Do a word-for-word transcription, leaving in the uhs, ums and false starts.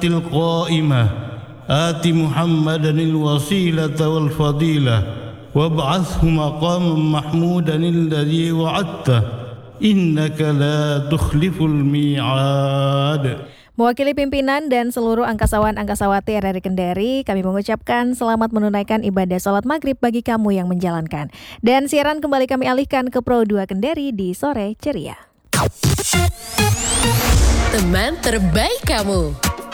القائمة آت محمدا الوسيلة والفضيلة وابعثه مقاما محمودا الذي وعدته إنك لا تخلف الميعاد. Mewakili pimpinan dan seluruh angkasawan-angkasawati R R I Kendari, kami mengucapkan selamat menunaikan ibadah sholat maghrib bagi kamu yang menjalankan. Dan siaran kembali kami alihkan ke Pro dua Kendari di Sore Ceria. Teman terbaik kamu.